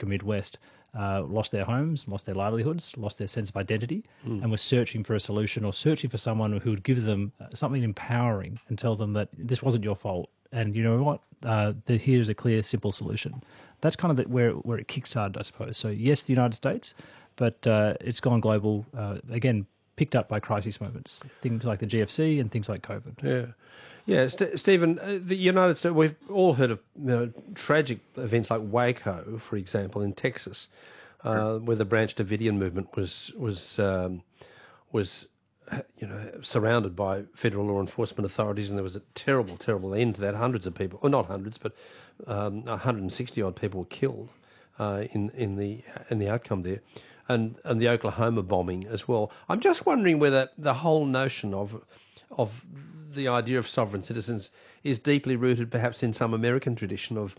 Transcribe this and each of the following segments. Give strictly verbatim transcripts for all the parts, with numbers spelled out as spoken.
American Midwest uh, lost their homes, lost their livelihoods, lost their sense of identity, mm. and were searching for a solution or searching for someone who would give them something empowering and tell them that this wasn't your fault. And you know what? Uh, the, here's a clear, simple solution. That's kind of the, where where it kickstarted, I suppose. So yes, the United States, but uh, it's gone global uh, again, picked up by crisis moments, things like the G F C and things like COVID. Yeah, yeah, St- Stephen. Uh, the United States. We've all heard of you know, tragic events like Waco, for example, in Texas, uh, where the Branch Davidian movement was was um, was. you know, surrounded by federal law enforcement authorities, and there was a terrible, terrible end to that. Hundreds of people, or not hundreds, but um, one hundred sixty odd people were killed uh, in in the in the outcome there, and and the Oklahoma bombing as well. I'm just wondering whether the whole notion of of the idea of sovereign citizens is deeply rooted, perhaps, in some American tradition of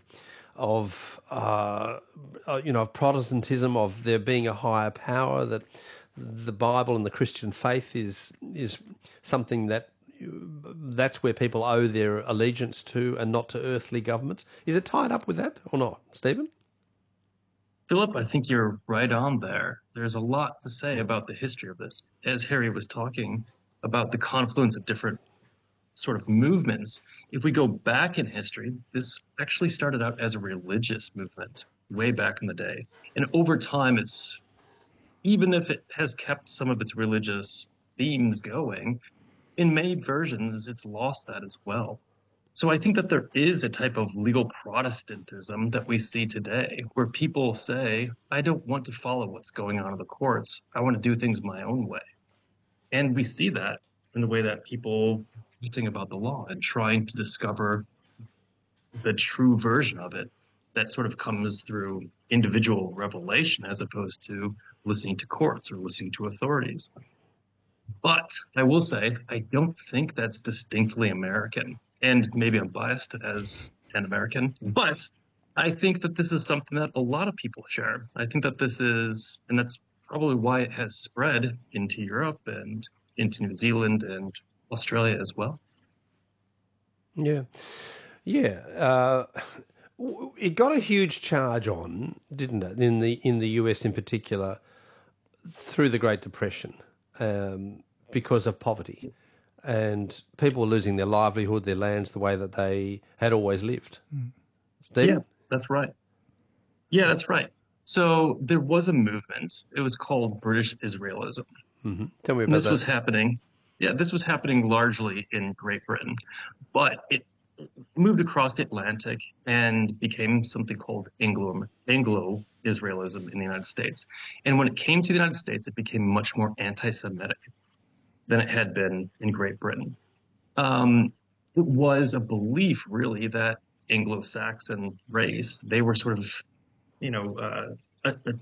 of uh, uh, you know of Protestantism, of there being a higher power, that the Bible and the Christian faith is is something that that's where people owe their allegiance to, and not to earthly governments. Is it tied up with that or not, Stephen? Philip, I think you're right on there. There's a lot to say about the history of this. As Harry was talking about the confluence of different sort of movements, if we go back in history, this actually started out as a religious movement way back in the day. And over time, it's even if it has kept some of its religious themes going, in many versions, it's lost that as well. So I think that there is a type of legal Protestantism that we see today, where people say, I don't want to follow what's going on in the courts. I want to do things my own way. And we see that in the way that people think about the law and trying to discover the true version of it that sort of comes through individual revelation as opposed to listening to courts or listening to authorities. But I will say, I don't think that's distinctly American. And maybe I'm biased as an American, but I think that this is something that a lot of people share. I think that this is, and that's probably why it has spread into Europe and into New Zealand and Australia as well. Yeah. Yeah. Uh, it got a huge charge on, didn't it, in the in the U S in particular, through the Great Depression, um, because of poverty. And people were losing their livelihood, their lands, the way that they had always lived. Mm. Yeah, that's right. Yeah, that's right. So there was a movement. It was called British Israelism. Mm-hmm. Tell me about this that. was happening. Yeah, this was happening largely in Great Britain, but it moved across the Atlantic and became something called Anglo Anglo-Israelism in the United States. And when it came to the United States, it became much more anti-Semitic than it had been in Great Britain. Um, it was a belief, really, that Anglo-Saxon race, they were sort of, you know, uh, a, a,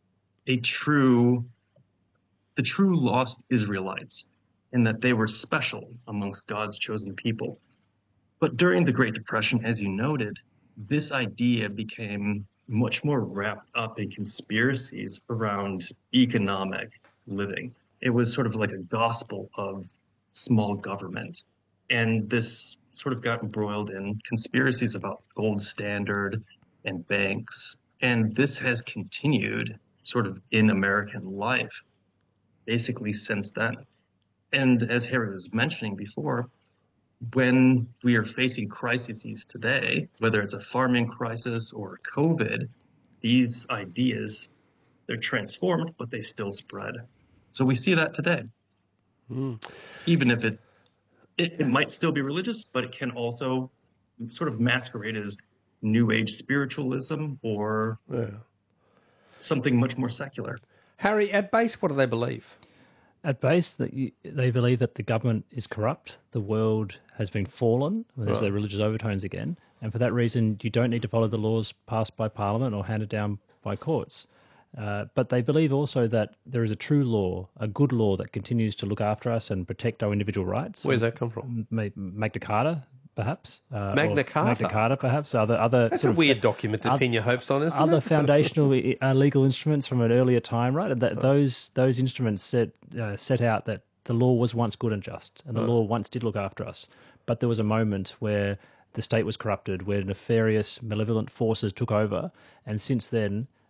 a true, the true lost Israelites, and that they were special amongst God's chosen people. But during the Great Depression, as you noted, this idea became much more wrapped up in conspiracies around economic living. It was sort of like a gospel of small government. And this sort of got embroiled in conspiracies about gold standard and banks. And this has continued sort of in American life, basically since then. And as Harry was mentioning before, when we are facing crises today, whether it's a farming crisis or COVID, these ideas, they're transformed, but they still spread. So we see that today, mm. even if it, it it might still be religious, but it can also sort of masquerade as New Age spiritualism or yeah. something much more secular. Harry, at base, what do they believe? At base, that you, they believe that the government is corrupt, the world has been fallen, there's right. the religious overtones again, and for that reason, you don't need to follow the laws passed by Parliament or handed down by courts. Uh, but they believe also that there is a true law, a good law that continues to look after us and protect our individual rights. Where does that come from? Magna Carta, perhaps. Uh, Magna Carta? Magna Carta, perhaps. Other, other That's a weird document to other, pin your hopes on, isn't other it? foundational uh, legal instruments from an earlier time, right? That, those those instruments set, uh, set out that the law was once good and just, and the oh. law once did look after us. But there was a moment where the state was corrupted, where nefarious, malevolent forces took over, and since then,